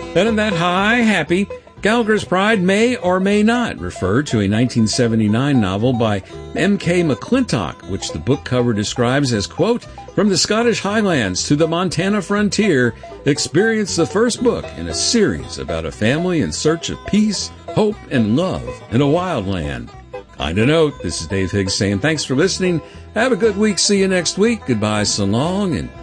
And in that high, happy, Gallagher's Pride may or may not refer to a 1979 novel by M.K. McClintock, which the book cover describes as, quote, "From the Scottish Highlands to the Montana frontier, experience the first book in a series about a family in search of peace, hope, and love in a wild land." Kind of note, this is Dave Higgs saying thanks for listening. Have a good week. See you next week. Goodbye, so long, and